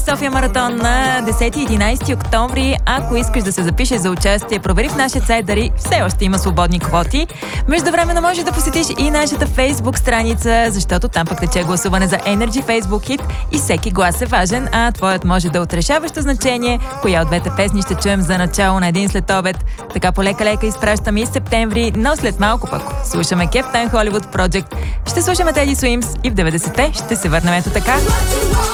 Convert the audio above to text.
София маратон на 10-11 октомври. Ако искаш да се запишеш за участие, провери в нашия сайт дали все още има свободни квоти. Междувременно можеш да посетиш и нашата Фейсбук страница, защото там пък тече гласуване за Energy Фейсбук хит и всеки глас е важен, а твоят може да е от решаващо значение. Коя от двете песни ще чуем за начало на един следобед? Така полека-лека изпращам и септември, но след малко пък слушаме Captain Hollywood Project. Ще слушаме Teddy Swims и в 90-те ще се върнем ето така.